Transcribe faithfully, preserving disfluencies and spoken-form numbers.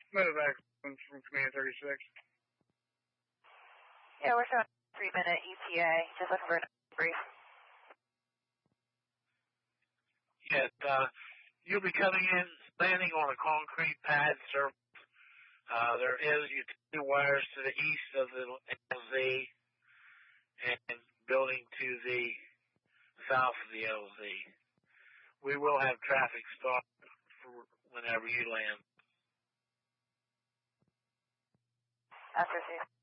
Medevac from Command thirty-six. Yeah, we're showing three minute E T A. Just looking for a brief. Yes, uh, you'll be coming in, landing on a concrete pad surface. Uh, there is utility wires to the east of the L Z and building to the south of the L Z. We will have traffic stop for whenever you land. That's received.